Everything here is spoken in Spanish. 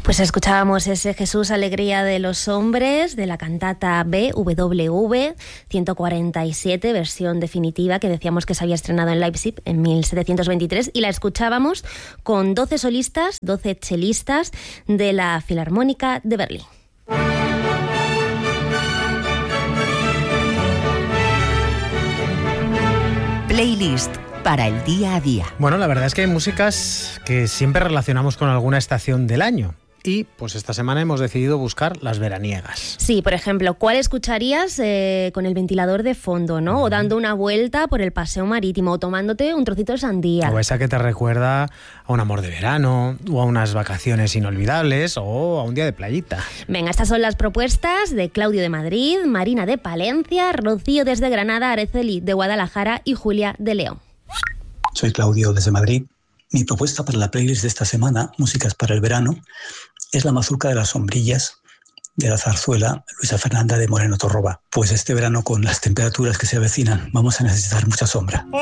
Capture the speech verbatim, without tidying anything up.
Pues escuchábamos ese Jesús, alegría de los hombres, de la cantata B W V ciento cuarenta y siete, versión definitiva, que decíamos que se había estrenado en Leipzig en mil setecientos veintitrés, y la escuchábamos con doce solistas, doce chelistas de la Filarmónica de Berlín. Playlist para el día a día. Bueno, la verdad es que hay músicas que siempre relacionamos con alguna estación del año. Y pues esta semana hemos decidido buscar las veraniegas. Sí, por ejemplo, ¿cuál escucharías eh, con el ventilador de fondo, ¿no? Uh-huh. O dando una vuelta por el paseo marítimo, o tomándote un trocito de sandía. O esa que te recuerda a un amor de verano, o a unas vacaciones inolvidables, o a un día de playita. Venga, estas son las propuestas de Claudio de Madrid, Marina de Palencia, Rocío desde Granada, Araceli de Guadalajara y Julia de León. Soy Claudio desde Madrid. Mi propuesta para la playlist de esta semana, Músicas para el Verano, es la Mazuca de las Sombrillas de la zarzuela Luisa Fernanda de Moreno Torroba. Pues este verano, con las temperaturas que se avecinan, vamos a necesitar mucha sombra.